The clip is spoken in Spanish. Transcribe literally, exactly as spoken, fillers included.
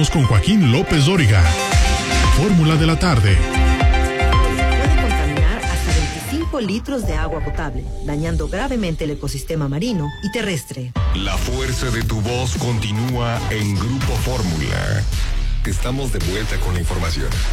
Regresamos con Joaquín López Dóriga. Fórmula de la tarde. Puede contaminar hasta veinticinco litros de agua potable, dañando gravemente el ecosistema marino y terrestre. La fuerza de tu voz continúa en Grupo Fórmula. Estamos de vuelta con la información.